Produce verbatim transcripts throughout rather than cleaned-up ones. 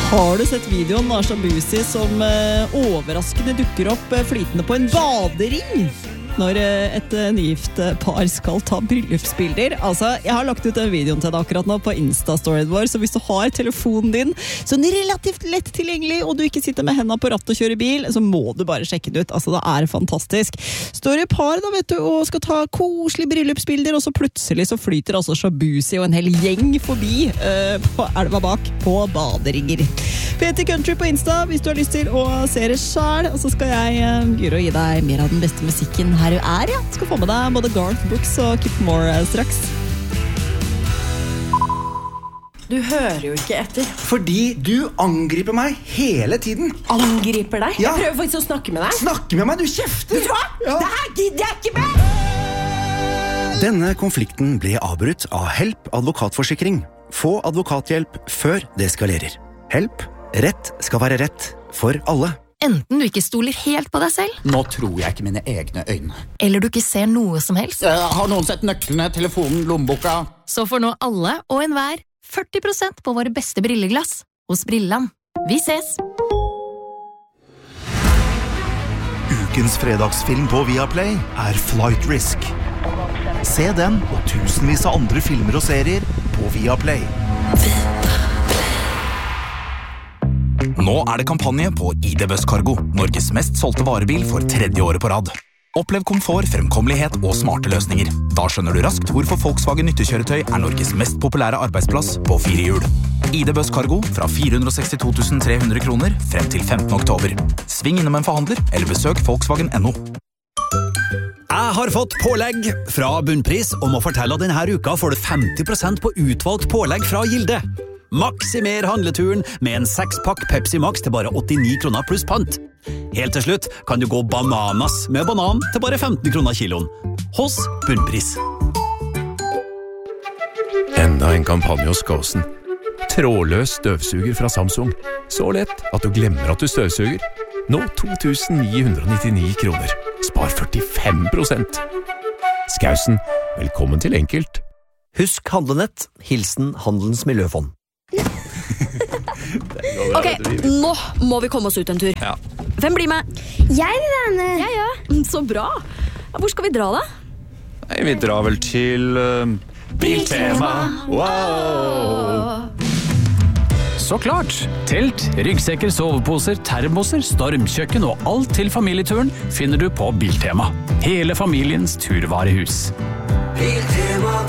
Har du sett videoen av Shabuzi som eh, overraskende dukker opp eh, flytende på en badering når eh, et eh, nygift par skal ta bryllupsbilder? Altså, jeg har lagt ut den videoen til deg akkurat nå på Insta-storyen vår, så hvis du har telefonen din sånn relativt lett tilgjengelig, og du ikke sitter med hendene på rattet og kjører bil, så må du bare sjekke det ut. Altså, det er fantastisk. Står i par da, vet du, og skal ta koselige bryllupsbilder, og så plutselig så flyter altså Shabuzi og en hel gjeng forbi eh, på elva bak på baderinger. P T Country på Insta hvis du har lyst til å se det selv, og så skal jeg eh, Guro gi deg mer av den beste musikken her du er, ja. Skal få med deg både Garth Brooks og Kip Moore eh, straks. Du hører jo ikke etter. Fordi du angriper meg hele tiden. Angriper deg? Ja. Jeg prøver faktisk å snakke med deg. Snakke med meg, du kjefter! Vet du hva? Ja. Det her gidder jeg ikke med! Denne konflikten ble avbrutt av Help advokatforsikring. Få advokathjelp før det eskalerer. Help. Rett skal være rett for alle. Enten du ikke stoler helt på deg selv, Nå tror jeg ikke mine egne øyne. eller du ikke ser noe som helst, Har noen sett nøklene, telefonen, lommeboka? så får nå alle og enhver førti prosent på våre beste brilleglass hos Brilland. Vi ses! Ukens fredagsfilm på Viaplay er Flight Risk. Se den og tusenvis av andre filmer og serier på Viaplay. Nå er det kampanje på I D Buss Cargo, Norges mest solgte varebil for tredje året på rad. Opplev komfort, fremkommelighet og smarte løsninger. Da skjønner du raskt hvorfor Volkswagen nyttekjøretøy er Norges mest populære arbeidsplass på fire hjul. I D Buss Cargo fra fire hundre og sekstito tusen tre hundre kroner frem til femtende oktober. Sving innom en forhandler eller besøk Volkswagen punktum no. Jeg har fått pålegg fra Bunnpris om å fortelle at denne uka får du femti prosent på utvalgt pålegg fra Gilde. Maksimer handleturen med en sekspakk Pepsi Max til bare åttini kroner pluss pant. Helt til slutt kan du gå bananas med banan til bare femten kroner kiloen. Hos Bunnpris. Enda en kampanje hos Gåsen. Trådløs støvsuger fra Samsung. Så lett at du glemmer at du støvsuger. Nå to tusen ni hundre nittini kroner. Spar førtifem prosent. Skausen, velkommen til enkelt. Husk handlenett. Hilsen Handelens Miljøfond. Ok, nå må vi komme oss ut en tur. Ja. Hvem blir med? Jeg vil være med. Jeg, ja. Så bra. Hvor skal vi dra da? Nei, vi drar vel til uh, Biltema. Wow! Så klart! Telt, ryggsekker, soveposer, termoser, stormkjøkken og alt til familieturen finner du på Biltema. Hele familiens turvarehus. Biltema.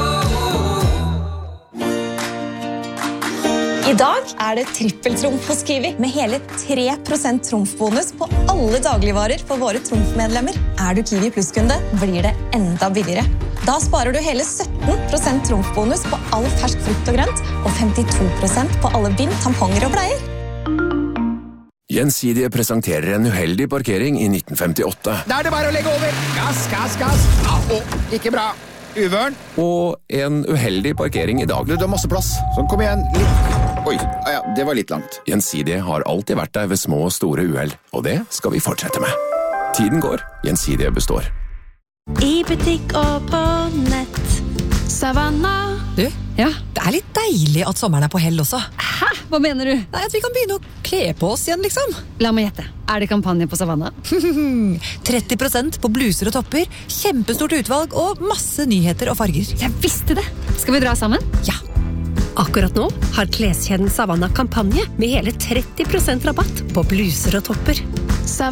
I dag er det trippeltrumf hos Kiwi, med hele tre prosent trumfbonus på alle dagligvarer for våre trumfmedlemmer. Er du Kiwi Plus-kunde, blir det enda billigere. Da sparer du hele sytten prosent trumfbonus på all fersk frukt og grønt, og femtito prosent på alle bind, tamponger og bleier. Gjensidige presenterer en uheldig parkering i nitten femtiåtte. Da er det bare å legge over. Gass, gass, gass. Au, ikke bra. Uvørn. Og en uheldig parkering i dag. Du har masse plass. Så kom igjen. Litt. Oi, ja, det var litt langt. Gjensidige har alltid vært der ved små og store uheld, og det skal vi fortsette med. Tiden går, Gjensidige består. I butikk og på nett. Savannah. Du, ja, det er litt deilig at sommeren er på hell også. Hæ? Hva mener du? Nei, at vi kan begynne å kle på oss igjen, liksom. La meg gjette. Er det kampanje på Savannah? tretti prosent på bluser og topper, kjempestort utvalg og masse nyheter og farger. Jeg visste det! Skal vi dra sammen? Ja. Akkurat nå har kleskjeden Savannah kampanje med hele tretti prosent rabatt på bluser og topper. Savannah.